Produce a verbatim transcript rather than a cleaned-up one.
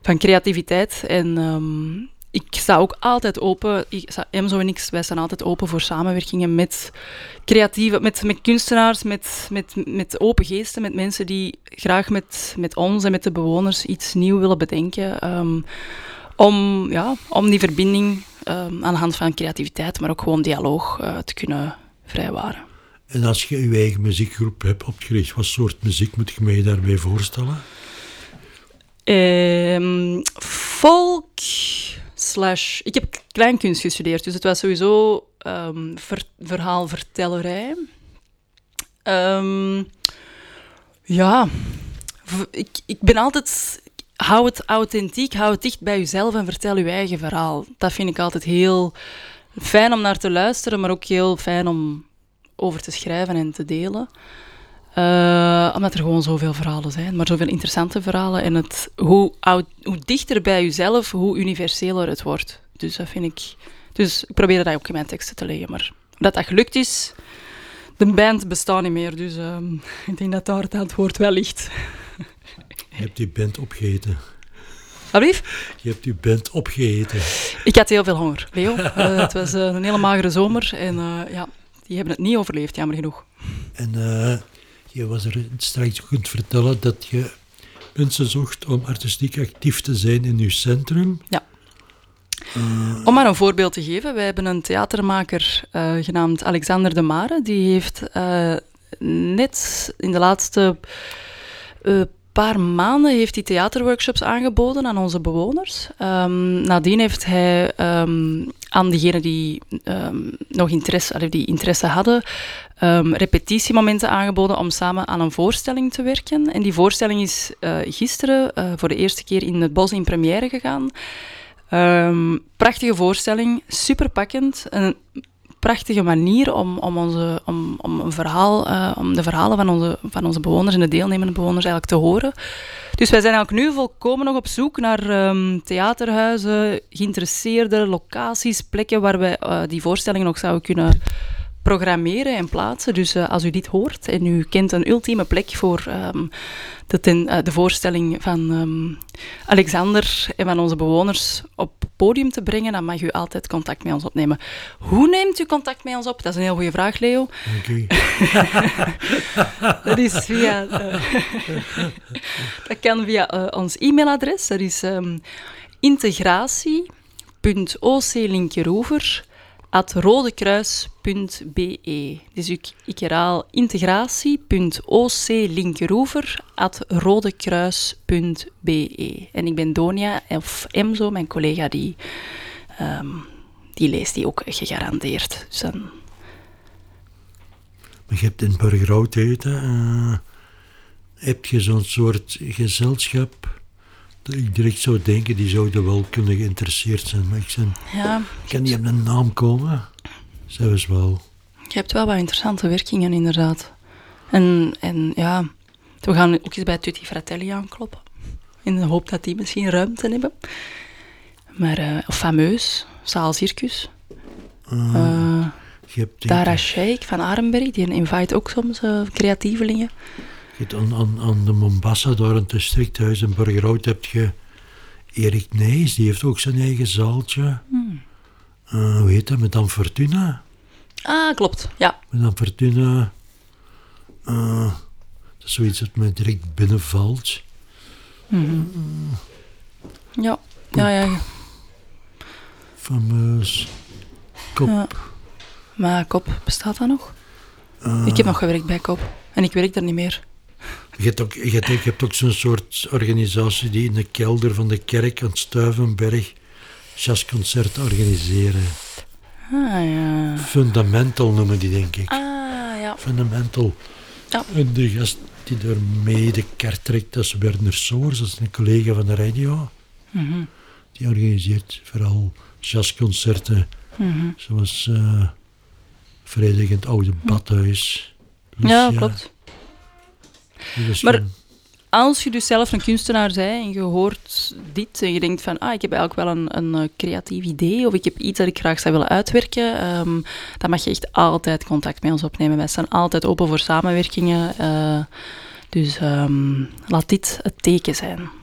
van creativiteit. En um, ik sta ook altijd open, ik sta, Emzo en ik, wij staan altijd open voor samenwerkingen met creatieve, met, met kunstenaars, met, met, met open geesten, met mensen die graag met, met ons en met de bewoners iets nieuws willen bedenken. Um, om, ja, om die verbinding um, aan de hand van creativiteit, maar ook gewoon dialoog uh, te kunnen vrijwaren. En als je je eigen muziekgroep hebt opgericht, wat soort muziek moet je mij daarbij voorstellen? Um, folk slash... Ik heb kleinkunst gestudeerd, dus het was sowieso um, ver, verhaalvertellerij. Um, ja, ik, ik ben altijd... Hou het authentiek, hou het dicht bij jezelf en vertel je eigen verhaal. Dat vind ik altijd heel fijn om naar te luisteren, maar ook heel fijn om over te schrijven en te delen. Uh, omdat er gewoon zoveel verhalen zijn, maar zoveel interessante verhalen. En het, hoe, oud, hoe dichter bij jezelf, hoe universeler het wordt. Dus dat vind ik... Dus ik probeer dat ook in mijn teksten te leggen. Maar dat dat gelukt is... De band bestaat niet meer, dus uh, ik denk dat daar het antwoord wel ligt. Je hebt die band opgegeten. Alsjeblieft? Je hebt die band opgegeten. Ik had heel veel honger, Leo. Uh, het was uh, een hele magere zomer en uh, ja, die hebben het niet overleefd, jammer genoeg. En uh, je was er straks ook aan het vertellen dat je mensen zocht om artistiek actief te zijn in je centrum. Ja. Uh, Om maar een voorbeeld te geven, wij hebben een theatermaker uh, genaamd Alexander de Mare. Die heeft uh, net in de laatste uh, paar maanden heeft hij theaterworkshops aangeboden aan onze bewoners. Um, nadien heeft hij um, aan diegenen die um, nog interesse, die interesse hadden, um, repetitiemomenten aangeboden om samen aan een voorstelling te werken. En die voorstelling is uh, gisteren uh, voor de eerste keer in het Bos in première gegaan. Um, prachtige voorstelling, superpakkend. Een prachtige manier om, om, onze, om, om, een verhaal, uh, om de verhalen van onze, van onze bewoners en de deelnemende bewoners eigenlijk te horen. Dus wij zijn eigenlijk nu volkomen nog op zoek naar um, theaterhuizen, geïnteresseerde locaties, plekken waar wij uh, die voorstellingen nog zouden kunnen programmeren en plaatsen. Dus uh, als u dit hoort en u kent een ultieme plek voor um, de, ten, uh, de voorstelling van um, Alexander en van onze bewoners op podium te brengen, dan mag u altijd contact met ons opnemen. Hoe neemt u contact met ons op? Dat is een heel goede vraag, Leo. Oké. Dat is via... Uh, dat kan via uh, ons e-mailadres. Dat is um, integratie punt o c linkeroever at rodekruis punt b e. Dus ik, ik herhaal integratie punt o c linkeroever at rodekruis punt b e. En ik ben Donia, of Emzo, mijn collega, die, um, die leest die ook gegarandeerd. Dus dan... Maar je hebt in Burgerhout uh, heb je zo'n soort gezelschap dat ik direct zou denken, die zouden wel kunnen geïnteresseerd zijn. Maar ik zijn, ja, kan niet op een naam komen. Zelfs wel. Je hebt wel wat interessante werkingen, inderdaad. En, en ja, we gaan ook eens bij Tutti Fratelli aankloppen. In de hoop dat die misschien ruimte hebben. Maar, uh, of fameus, Zaal Circus. Uh, uh, je hebt Dara Sheikh van Arenberg, die invite ook soms uh, creatievelingen. Je hebt aan, aan, aan de Mombasa, daar in het districthuis in Burgerhout, heb je Erik Nijs, die heeft ook zijn eigen zaaltje. Hmm. Uh, hoe heet dat? Madame Fortuna. Ah, klopt, ja. Madame Fortuna. Uh, dat is zoiets dat mij direct binnenvalt. Mm-hmm. Uh, ja, ja, ja. Fameus. Kop. Ja. Maar Kop, bestaat dat nog? Uh, ik heb nog gewerkt bij Kop. En ik werk daar niet meer. Je hebt ook, je hebt, je hebt ook zo'n soort organisatie die in de kelder van de kerk aan Stuivenberg jazzconcerten organiseren. Ah, ja. Fundamental noemen die, denk ik. Ah, ja. Fundamental. Ja. En de gast die daar mee de kaart trekt, dat is Werner Soers, dat is een collega van de radio. Mm-hmm. Die organiseert vooral jazzconcerten, mm-hmm. zoals uh, vrijdag in het oude badhuis. Dus, ja, ja, klopt. Maar als je dus zelf een kunstenaar bent en je hoort dit en je denkt van, ah, ik heb eigenlijk wel een, een creatief idee of ik heb iets dat ik graag zou willen uitwerken, um, dan mag je echt altijd contact met ons opnemen. Wij staan altijd open voor samenwerkingen. Uh, dus um, laat dit het teken zijn.